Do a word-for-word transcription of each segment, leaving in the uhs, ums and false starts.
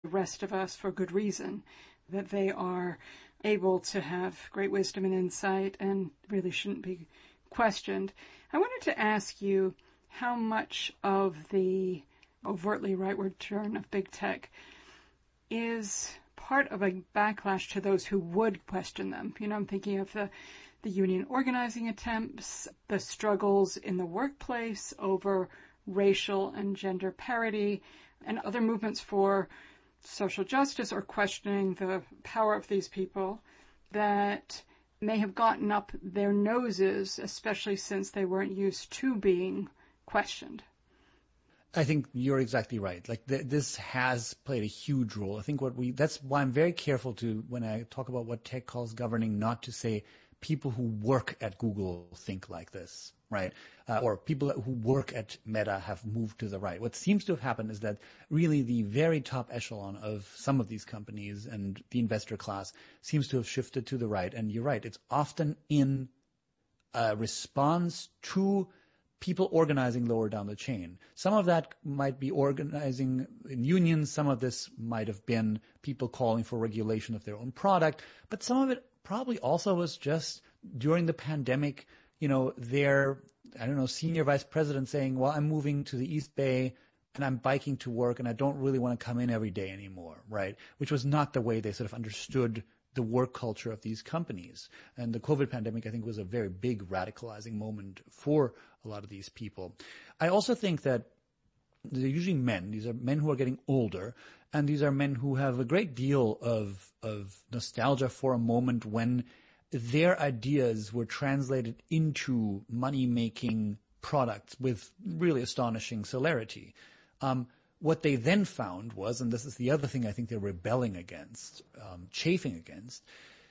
the rest of us for good reason, that they are able to have great wisdom and insight and really shouldn't be questioned. I wanted to ask you how much of the overtly rightward turn of big tech is part of a backlash to those who would question them. You know, I'm thinking of the, the union organizing attempts, the struggles in the workplace over racial and gender parity, and other movements for social justice or questioning the power of these people that may have gotten up their noses, especially since they weren't used to being questioned. I think you're exactly right. Like th- this has played a huge role. I think what we, that's why I'm very careful to, when I talk about what tech calls governing, not to say people who work at Google think like this, right? Uh, or people who work at Meta have moved to the right. What seems to have happened is that really the very top echelon of some of these companies and the investor class seems to have shifted to the right. And you're right. It's often in a response to people organizing lower down the chain. Some of that might be organizing in unions. Some of this might have been people calling for regulation of their own product. But some of it probably also was just during the pandemic, you know, their, I don't know, senior vice president saying, well, I'm moving to the East Bay and I'm biking to work and I don't really want to come in every day anymore, right? Which was not the way they sort of understood the work culture of these companies. And the COVID pandemic, I think, was a very big radicalizing moment for a lot of these people. I also think that they're usually men. These are men who are getting older, and these are men who have a great deal of, of nostalgia for a moment when their ideas were translated into money-making products with really astonishing celerity. Um, What they then found was, and this is the other thing I think they're rebelling against, um, chafing against,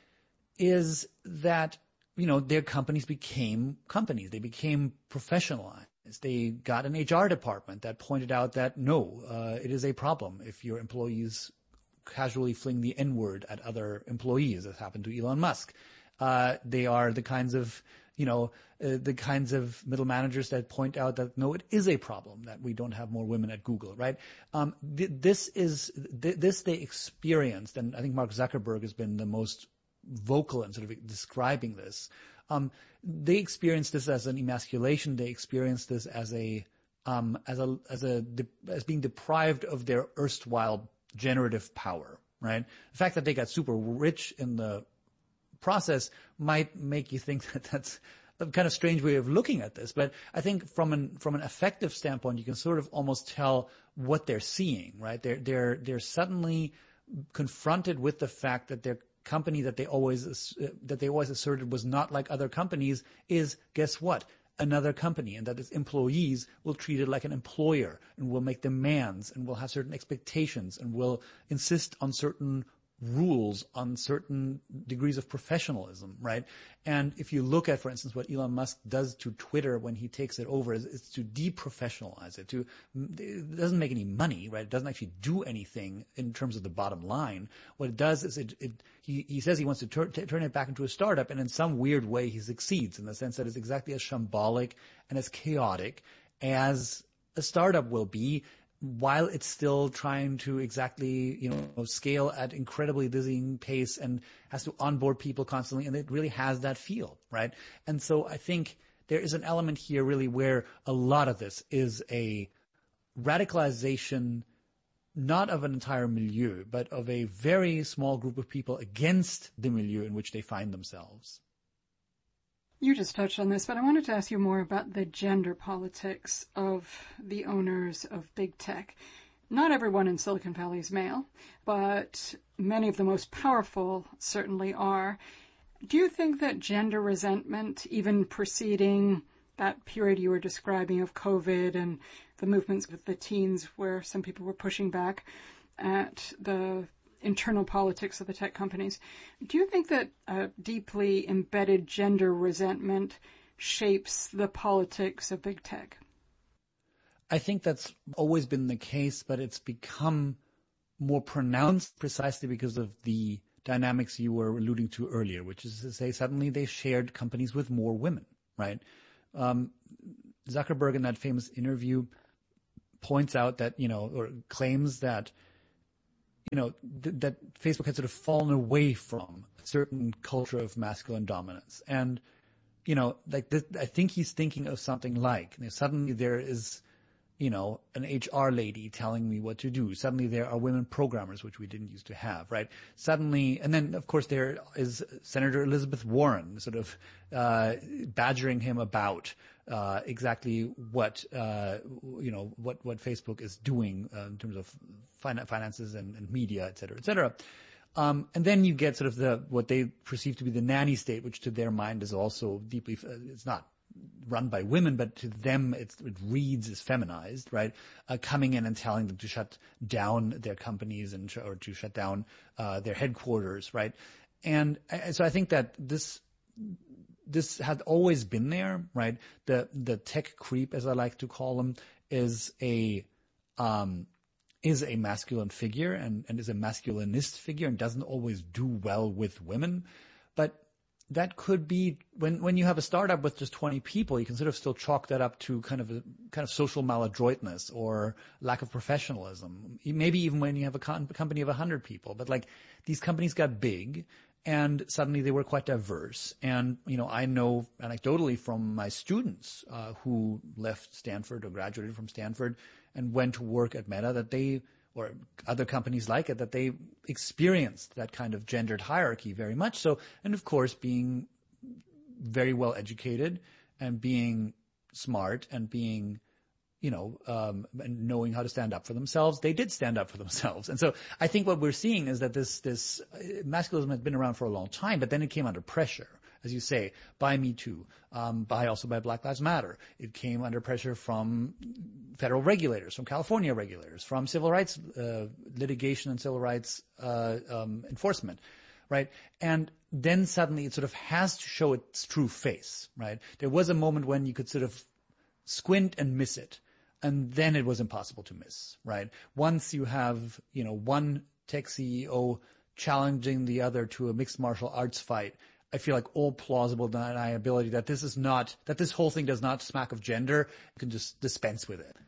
is that, you know, their companies became companies. They became professionalized. They got an H R department that pointed out that, no, uh, it is a problem if your employees casually fling the N-word at other employees, as happened to Elon Musk. Uh, they are the kinds of you know, uh, the kinds of middle managers that point out that, no, it is a problem that we don't have more women at Google, right? Um, th- this is, th- this they experienced, and I think Mark Zuckerberg has been the most vocal in sort of describing this. Um, they experienced this as an emasculation. They experienced this as a, um, as a, as a, as being deprived of their erstwhile generative power, right? The fact that they got super rich in the process might make you think that that's a kind of strange way of looking at this. But I think from an from an effective standpoint, you can sort of almost tell what they're seeing, right? They're they're they're suddenly confronted with the fact that their company that they always uh, that they always asserted was not like other companies is, guess what? Another company, and that its employees will treat it like an employer and will make demands and will have certain expectations and will insist on certain rules, on certain degrees of professionalism, right? And if you look at, for instance, what Elon Musk does to Twitter when he takes it over, is, is to deprofessionalize it. To it doesn't make any money, right? It doesn't actually do anything in terms of the bottom line. What it does is it, it he, he says he wants to tur- t- turn it back into a startup, and in some weird way he succeeds in the sense that it's exactly as shambolic and as chaotic as a startup will be, while it's still trying to exactly, you know, scale at incredibly dizzying pace and has to onboard people constantly, and it really has that feel, right? And so I think there is an element here really where a lot of this is a radicalization, not of an entire milieu, but of a very small group of people against the milieu in which they find themselves. You just touched on this, but I wanted to ask you more about the gender politics of the owners of big tech. Not everyone in Silicon Valley is male, but many of the most powerful certainly are. Do you think that gender resentment, even preceding that period you were describing of COVID and the movements with the teens where some people were pushing back at the internal politics of the tech companies, do you think that a deeply embedded gender resentment shapes the politics of big tech? I think that's always been the case, but it's become more pronounced precisely because of the dynamics you were alluding to earlier, which is to say suddenly they shared companies with more women, right? Um, Zuckerberg in that famous interview points out that, you know, or claims that you know, th- that Facebook had sort of fallen away from a certain culture of masculine dominance. And, you know, like this, I think he's thinking of something like, you know, suddenly there is, you know, an H R lady telling me what to do. Suddenly there are women programmers, which we didn't used to have, right? Suddenly, and then of course there is Senator Elizabeth Warren sort of, uh, badgering him about, uh, exactly what, uh, you know, what, what Facebook is doing, uh, in terms of fin- finances and, and media, et cetera, et cetera. Um, and then you get sort of the, what they perceive to be the nanny state, which to their mind is also deeply, uh, it's not run by women, but to them it's, it reads as feminized, right? Uh, coming in and telling them to shut down their companies and sh- or to shut down uh, their headquarters, right? And I, so I think that this this had always been there, right? The the tech creep, as I like to call them, is a um, is a masculine figure and, and is a masculinist figure and doesn't always do well with women, but that could be when, when you have a startup with just twenty people, you can sort of still chalk that up to kind of a kind of social maladroitness or lack of professionalism. Maybe even when you have a con- company of a hundred people, but like these companies got big and suddenly they were quite diverse. And, you know, I know anecdotally from my students, uh, who left Stanford or graduated from Stanford and went to work at Meta that they, or other companies like it, that they experienced that kind of gendered hierarchy very much so. And of course, being very well educated and being smart and being, you know, um, and knowing how to stand up for themselves, they did stand up for themselves. And so I think what we're seeing is that this, this masculinism has been around for a long time, but then it came under pressure, as you say, by Me Too, um, by also by Black Lives Matter. It came under pressure from federal regulators, from California regulators, from civil rights uh, litigation and civil rights uh, um, enforcement, right? And then suddenly it sort of has to show its true face, right? There was a moment when you could sort of squint and miss it, and then it was impossible to miss, right? Once you have, you know, one tech C E O challenging the other to a mixed martial arts fight, I feel like all plausible deniability that this is not, that this whole thing does not smack of gender, you can just dispense with it.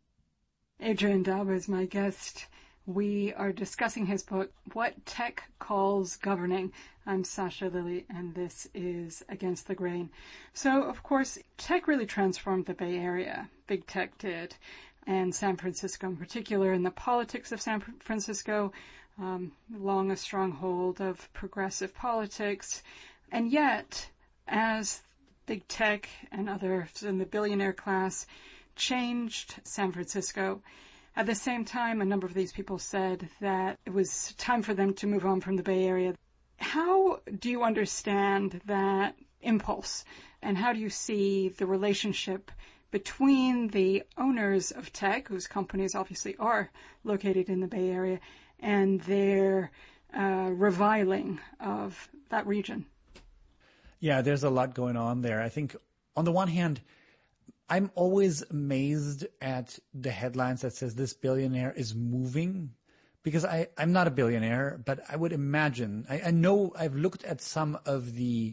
Adrian Daub is my guest. We are discussing his book, What Tech Calls Governing. I'm Sasha Lilley, and this is Against the Grain. So, of course, tech really transformed the Bay Area. Big tech did, and San Francisco in particular, and the politics of San Francisco, um, long a stronghold of progressive politics. And yet, as big tech and others in the billionaire class changed San Francisco, at the same time, a number of these people said that it was time for them to move on from the Bay Area. How do you understand that impulse? And how do you see the relationship between the owners of tech, whose companies obviously are located in the Bay Area, and their uh, reviling of that region? Yeah, there's a lot going on there. I think on the one hand, I'm always amazed at the headlines that says this billionaire is moving, because I, I'm not a billionaire, but I would imagine, I, I know I've looked at some of the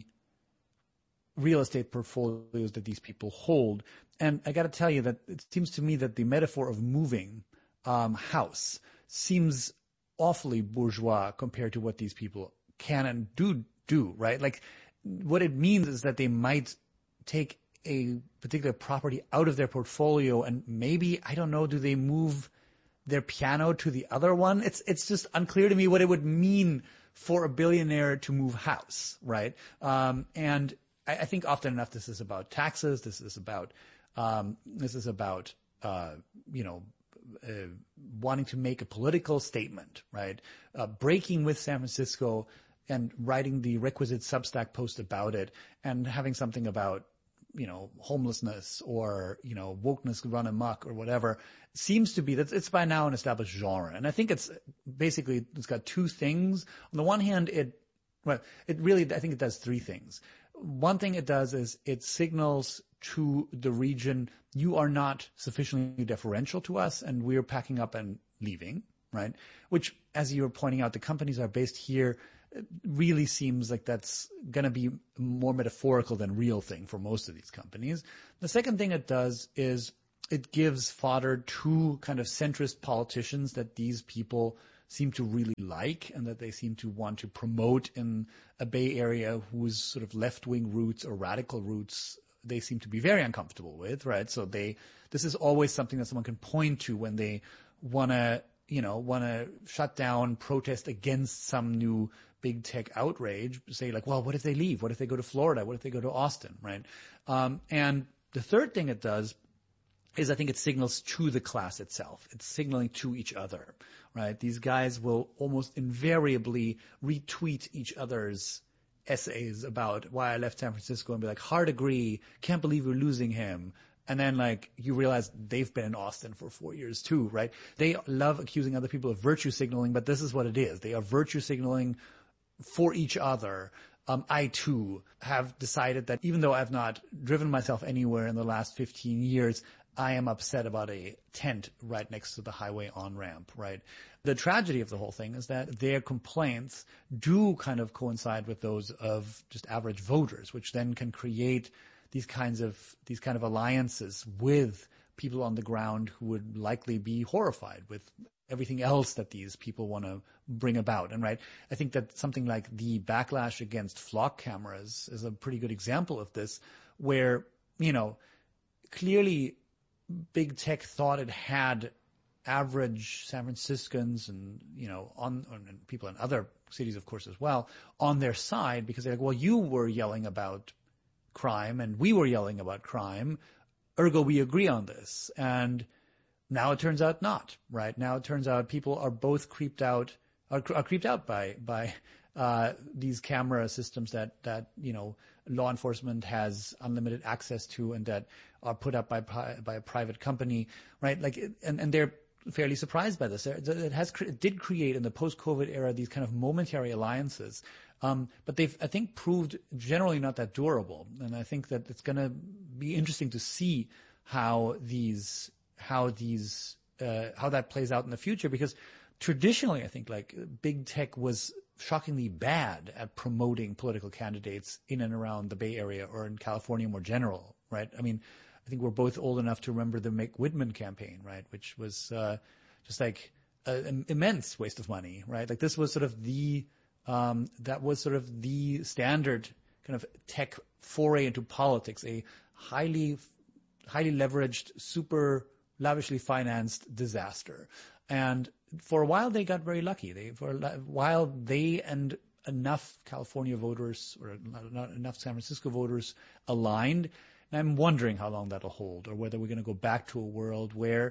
real estate portfolios that these people hold, and I got to tell you that it seems to me that the metaphor of moving um, house seems awfully bourgeois compared to what these people can and do do, right? Like what it means is that they might take a particular property out of their portfolio and maybe, I don't know, do they move their piano to the other one? It's, it's just unclear to me what it would mean for a billionaire to move house, right? Um, and I, I think often enough this is about taxes. This is about, um, this is about, uh, you know, uh, wanting to make a political statement, right? Uh, breaking with San Francisco and writing the requisite Substack post about it and having something about, you know, homelessness or, you know, wokeness run amok or whatever seems to be, that's, it's by now an established genre. And I think it's basically, it's got two things. On the one hand, it, well, it really, I think it does three things. One thing it does is it signals to the region, you are not sufficiently deferential to us and we're packing up and leaving, right? Which, as you were pointing out, the companies are based here. It really seems like that's going to be more metaphorical than real thing for most of these companies. The second thing it does is it gives fodder to kind of centrist politicians that these people seem to really like and that they seem to want to promote in a Bay Area whose sort of left-wing roots or radical roots they seem to be very uncomfortable with, right? So they, this is always something that someone can point to when they want to, you know, want to shut down, protest against some new big tech outrage, say like, well, what if they leave? What if they go to Florida? What if they go to Austin, right? Um, and the third thing it does is I think it signals to the class itself. It's signaling to each other, right? These guys will almost invariably retweet each other's essays about why I left San Francisco and be like, hard agree, can't believe we're losing him. And then like you realize they've been in Austin for four years too, right? They love accusing other people of virtue signaling, but this is what it is. They are virtue signaling for each other. Um, I too have decided that even though I've not driven myself anywhere in the last fifteen years, I am upset about a tent right next to the highway on-ramp, right? The tragedy of the whole thing is that their complaints do kind of coincide with those of just average voters, which then can create these kinds of, these kind of alliances with people on the ground who would likely be horrified with everything else that these people want to bring about. And right, I think that something like the backlash against flock cameras is a pretty good example of this, where, you know, clearly big tech thought it had average San Franciscans and, you know, on, and people in other cities, of course, as well, on their side, because they're like, well, you were yelling about crime and we were yelling about crime, ergo we agree on this. And now it turns out not, right? Now it turns out people are both creeped out, are, are creeped out by, by, uh, these camera systems that, that, you know, law enforcement has unlimited access to and that are put up by, by a private company, right? Like, and, and they're fairly surprised by this. It has, it did create in the post-COVID era these kind of momentary alliances. Um, but they've, I think, proved generally not that durable. And I think that it's going to be interesting to see how these, how these, uh, how that plays out in the future, because traditionally, I think like big tech was shockingly bad at promoting political candidates in and around the Bay Area or in California more general, right? I mean, I think we're both old enough to remember the Mick Whitman campaign, right? Which was, uh, just like an immense waste of money, right? Like this was sort of the, um, that was sort of the standard kind of tech foray into politics, a highly, highly leveraged, super lavishly financed disaster. And for a while they got very lucky. They, for a while they and enough California voters or not, not enough San Francisco voters aligned. And I'm wondering how long that'll hold, or whether we're going to go back to a world where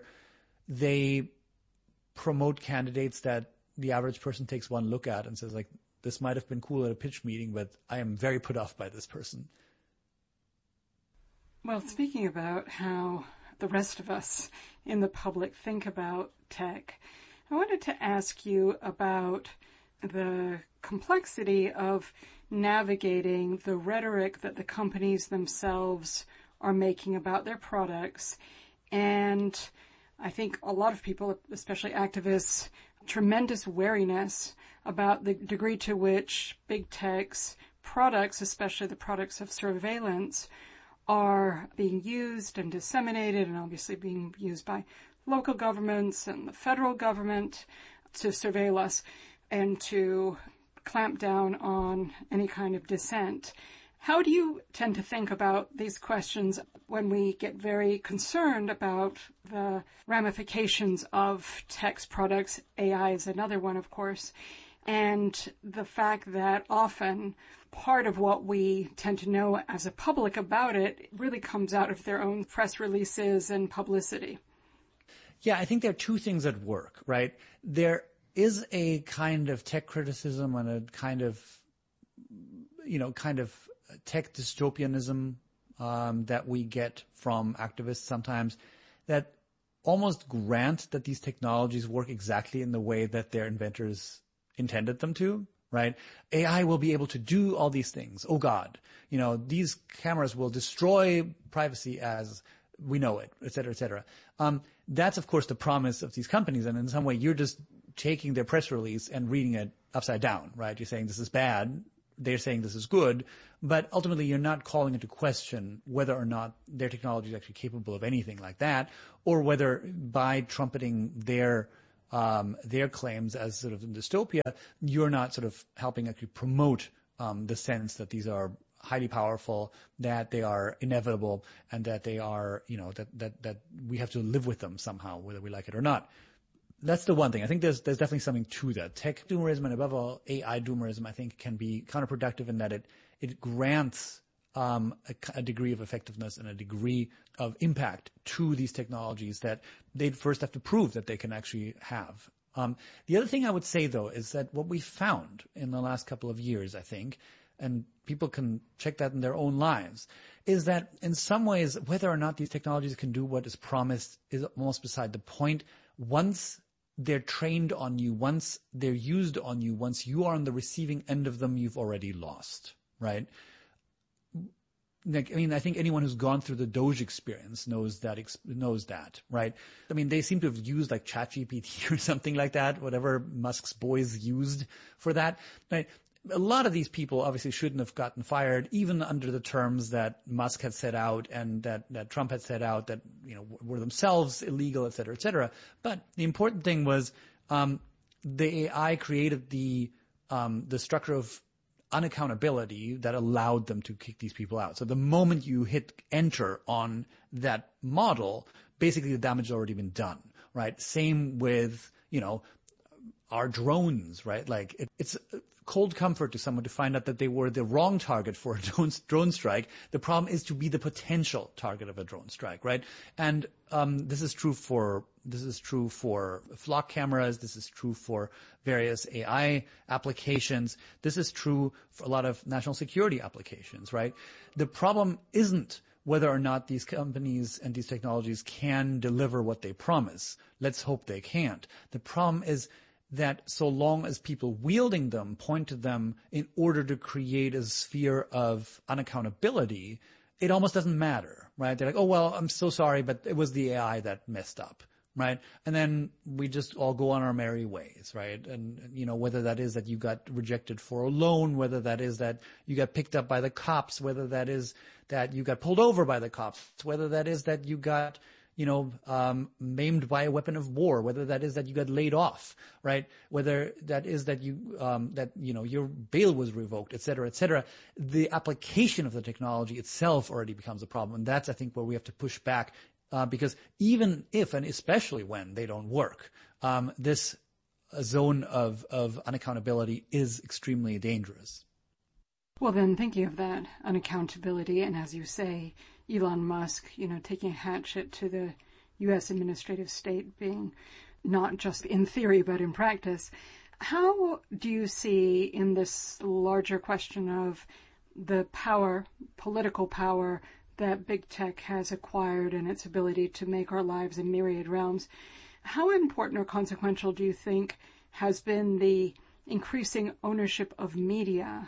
they promote candidates that the average person takes one look at and says, like, this might have been cool at a pitch meeting, but I am very put off by this person. Well, speaking about how the rest of us in the public think about tech, I wanted to ask you about the complexity of navigating the rhetoric that the companies themselves are making about their products. And I think a lot of people, especially activists, tremendous wariness about the degree to which big tech's products, especially the products of surveillance, are being used and disseminated, and obviously being used by local governments and the federal government to surveil us and to clamp down on any kind of dissent. How do you tend to think about these questions when we get very concerned about the ramifications of tech's products? A I is another one, of course, and the fact that often part of what we tend to know as a public about it really comes out of their own press releases and publicity. Yeah, I think there are two things at work, right? There is a kind of tech criticism and a kind of, you know, kind of tech dystopianism um, that we get from activists sometimes that almost grant that these technologies work exactly in the way that their inventors intended them to, right? A I will be able to do all these things. Oh God, you know, these cameras will destroy privacy as we know it, et cetera, et cetera. Um, that's of course the promise of these companies. And in some way you're just taking their press release and reading it upside down, right? You're saying this is bad. They're saying this is good, but ultimately you're not calling into question whether or not their technology is actually capable of anything like that, or whether by trumpeting their um, their claims as sort of in dystopia, you're not sort of helping actually promote um, the sense that these are highly powerful, that they are inevitable, and that they are, you know, that, that, that we have to live with them somehow, whether we like it or not. That's the one thing. I think there's, there's definitely something to that. Tech doomerism and above all A I doomerism, I think can be counterproductive in that it, it grants um, a, a degree of effectiveness and a degree of impact to these technologies that they'd first have to prove that they can actually have. Um, the other thing I would say though is that what we found in the last couple of years, I think, and people can check that in their own lives, is that in some ways, whether or not these technologies can do what is promised is almost beside the point. Once they're trained on you, once they're used on you, once you are on the receiving end of them, you've already lost, right? Like, I mean, I think anyone who's gone through the Doge experience knows that, knows that, right? I mean, they seem to have used like ChatGPT or something like that, whatever Musk's boys used for that, right? A lot of these people obviously shouldn't have gotten fired, even under the terms that Musk had set out and that, that Trump had set out that, you know, were themselves illegal, et cetera, et cetera. But the important thing was, um, the A I created the, um, the structure of unaccountability that allowed them to kick these people out. So the moment you hit enter on that model, basically the damage has already been done, right? Same with, you know, our drones, right? Like it, it's cold comfort to someone to find out that they were the wrong target for a drone, drone strike. The problem is to be the potential target of a drone strike, right? And um, this is true for this is true for flock cameras. This is true for various A I applications. This is true for a lot of national security applications, right? The problem isn't whether or not these companies and these technologies can deliver what they promise. Let's hope they can't. The problem is that so long as people wielding them point to them in order to create a sphere of unaccountability, it almost doesn't matter, right? They're like, oh, well, I'm so sorry, but it was the A I that messed up, right? And then we just all go on our merry ways, right? And, you know, whether that is that you got rejected for a loan, whether that is that you got picked up by the cops, whether that is that you got pulled over by the cops, whether that is that you got you know, um, maimed by a weapon of war, whether that is that you got laid off, right? Whether that is that you, um, that, you know, your bail was revoked, et cetera, et cetera. The application of the technology itself already becomes a problem. And that's, I think, where we have to push back, uh, because even if, and especially when they don't work, um, this zone of, of unaccountability is extremely dangerous. Well, then, thinking of that unaccountability, and as you say, Elon Musk, you know, taking a hatchet to the U S administrative state being not just in theory, but in practice. How do you see in this larger question of the power, political power that big tech has acquired and its ability to make our lives in myriad realms, how important or consequential do you think has been the increasing ownership of media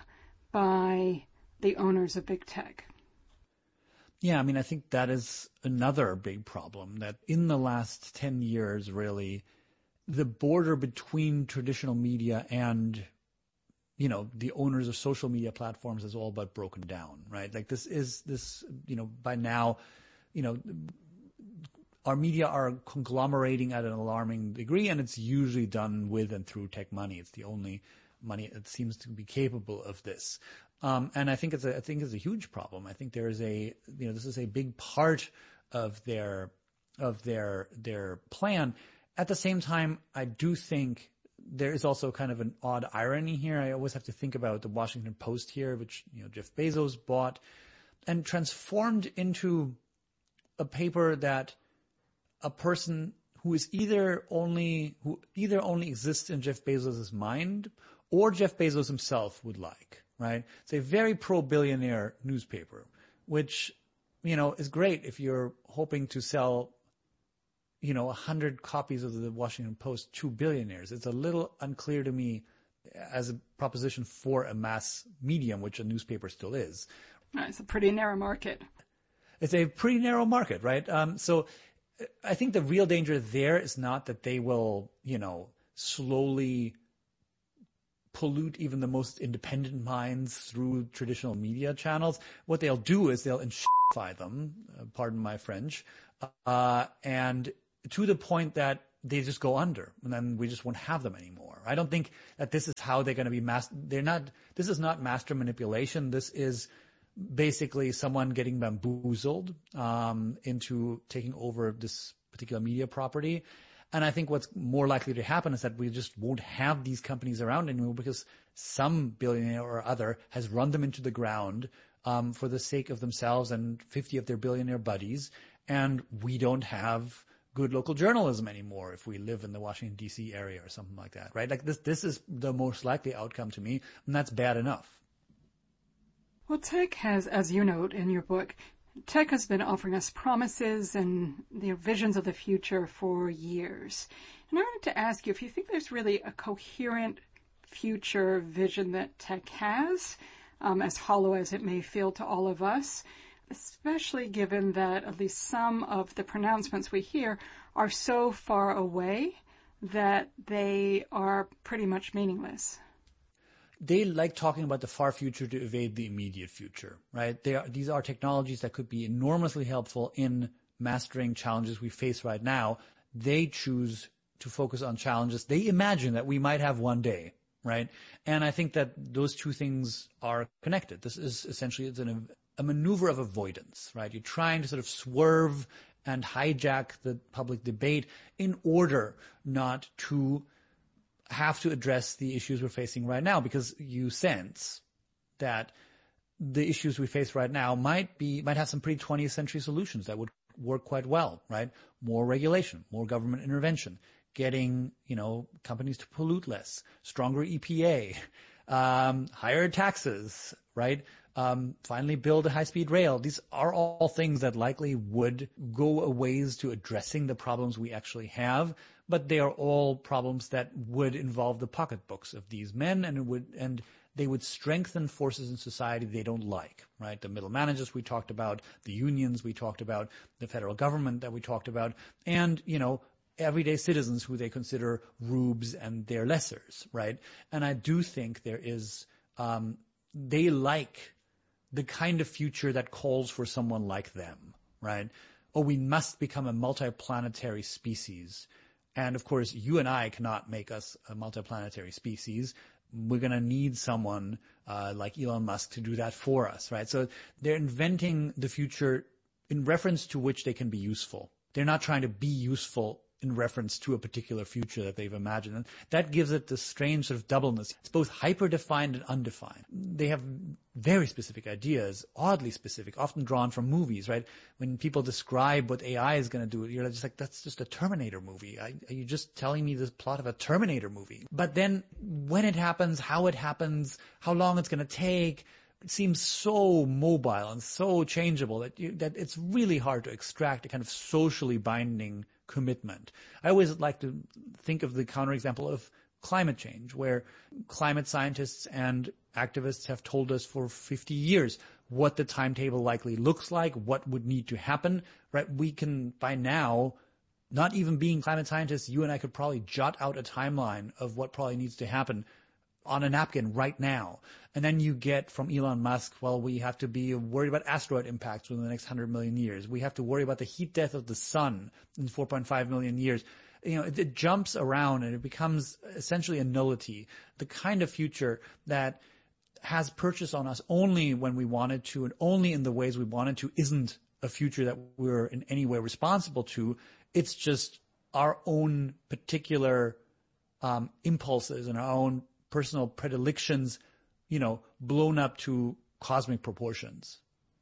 by the owners of big tech? Yeah, I mean, I think that is another big problem, that in the last ten years, really, the border between traditional media and, you know, the owners of social media platforms is all but broken down, right? Like this is, this, you know, by now, you know, our media are conglomerating at an alarming degree, and it's usually done with and through tech money. It's the only money that seems to be capable of this. Um, and I think it's a, I think it's a huge problem. I think there is a, you know, this is a big part of their, of their, their plan. At the same time, I do think there is also kind of an odd irony here. I always have to think about the Washington Post here, which, you know, Jeff Bezos bought and transformed into a paper that a person who is either only, who either only exists in Jeff Bezos' mind or Jeff Bezos himself would like. Right? It's a very pro-billionaire newspaper, which, you know, is great if you're hoping to sell, you know, a hundred copies of the Washington Post to billionaires. It's a little unclear to me as a proposition for a mass medium, which a newspaper still is. It's a pretty narrow market. It's a pretty narrow market, right? Um, so I think the real danger there is not that they will, you know, slowly pollute even the most independent minds through traditional media channels. What they'll do is they'll enshify them, uh, pardon my French, uh, and to the point that they just go under, and then we just won't have them anymore. I don't think that this is how they're going to be mass. They're not. This is not master manipulation. This is basically someone getting bamboozled um, into taking over this particular media property. And I think what's more likely to happen is that we just won't have these companies around anymore because some billionaire or other has run them into the ground um, for the sake of themselves and fifty of their billionaire buddies, and we don't have good local journalism anymore if we live in the Washington, D C area or something like that, right? Like this, this is the most likely outcome to me, and that's bad enough. Well, tech has, as you note in your book, tech has been offering us promises and you know, visions of the future for years. And I wanted to ask you if you think there's really a coherent future vision that tech has, um, as hollow as it may feel to all of us, especially given that at least some of the pronouncements we hear are so far away that they are pretty much meaningless. They like talking about the far future to evade the immediate future, right? They are, these are technologies that could be enormously helpful in mastering challenges we face right now. They choose to focus on challenges they imagine that we might have one day, right? And I think that those two things are connected. This is essentially it's an a maneuver of avoidance, right? You're trying to sort of swerve and hijack the public debate in order not to have to address the issues we're facing right now, because you sense that the issues we face right now might be, might have some pretty twentieth century solutions that would work quite well, right? More regulation, more government intervention, getting, you know, companies to pollute less, stronger E P A, um, higher taxes, right? Um, finally build a high-speed rail. These are all things that likely would go a ways to addressing the problems we actually have, but they are all problems that would involve the pocketbooks of these men, and it would, and they would strengthen forces in society they don't like, right? The middle managers we talked about, the unions we talked about, the federal government that we talked about, and, you know, everyday citizens who they consider rubes and their lessers, right? And I do think there is, um, they like the kind of future that calls for someone like them, right? Or we must become a multiplanetary species. And of course, you and I cannot make us a multiplanetary species. We're going to need someone uh, like Elon Musk to do that for us, right? So they're inventing the future in reference to which they can be useful. They're not trying to be useful in reference to a particular future that they've imagined. And that gives it this strange sort of doubleness. It's both hyper-defined and undefined. They have very specific ideas, oddly specific, often drawn from movies, right? When people describe what A I is going to do, you're just like, that's just a Terminator movie. Are you just telling me the plot of a Terminator movie? But then when it happens, how it happens, how long it's going to take, it seems so mobile and so changeable that you, that it's really hard to extract a kind of socially binding commitment. I always like to think of the counterexample of climate change, where climate scientists and activists have told us for fifty years what the timetable likely looks like, what would need to happen, right? We can, by now, not even being climate scientists, you and I could probably jot out a timeline of what probably needs to happen on a napkin right now. And then you get from Elon Musk, well, we have to be worried about asteroid impacts within the next one hundred million years. We have to worry about the heat death of the sun in four point five million years. You know, it, it jumps around and it becomes essentially a nullity. The kind of future that has purchase on us only when we wanted to and only in the ways we wanted to isn't a future that we're in any way responsible to. It's just our own particular um, impulses and our own personal predilections, you know, blown up to cosmic proportions.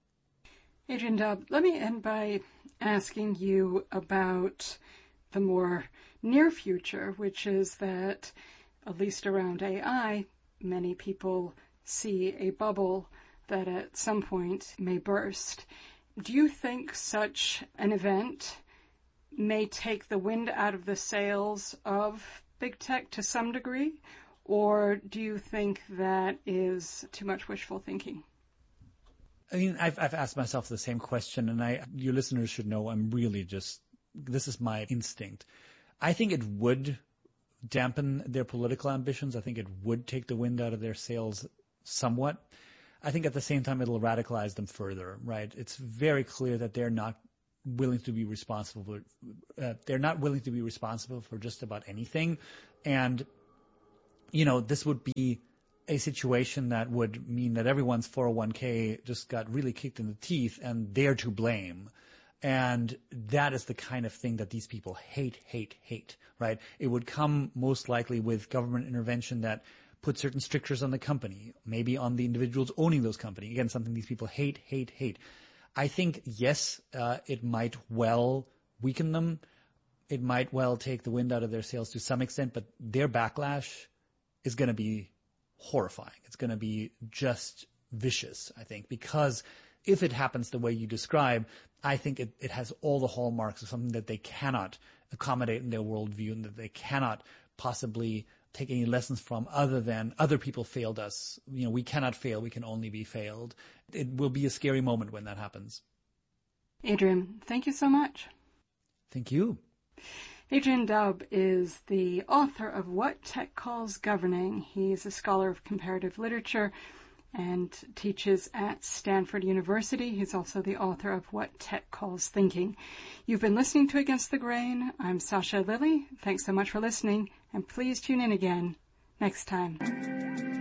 Adrian Daub, let me end by asking you about the more near future, which is that, at least around A I, many people see a bubble that at some point may burst. Do you think such an event may take the wind out of the sails of big tech to some degree? Or do you think that is too much wishful thinking? I mean, I've, I've asked myself the same question, and I, your listeners should know I'm really just, this is my instinct. I think it would dampen their political ambitions. I think it would take the wind out of their sails somewhat. I think at the same time it'll radicalize them further, right? It's very clear that they're not willing to be responsible for, uh, they're not willing to be responsible for just about anything. And, you know, this would be a situation that would mean that everyone's four oh one k just got really kicked in the teeth and they're to blame. And that is the kind of thing that these people hate, hate, hate, right? It would come most likely with government intervention that put certain strictures on the company, maybe on the individuals owning those companies. Again, something these people hate, hate, hate. I think, yes, uh, it might well weaken them. It might well take the wind out of their sails to some extent, but their backlash is going to be horrifying. It's going to be just vicious, I think, because if it happens the way you describe, I think it, it has all the hallmarks of something that they cannot accommodate in their worldview and that they cannot possibly take any lessons from other than other people failed us. You know, we cannot fail. We can only be failed. It will be a scary moment when that happens. Adrian, thank you so much. Thank you. Adrian Daub is the author of What Tech Calls Governing. He's a scholar of comparative literature and teaches at Stanford University. He's also the author of What Tech Calls Thinking. You've been listening to Against the Grain. I'm Sasha Lilly. Thanks so much for listening, and please tune in again next time.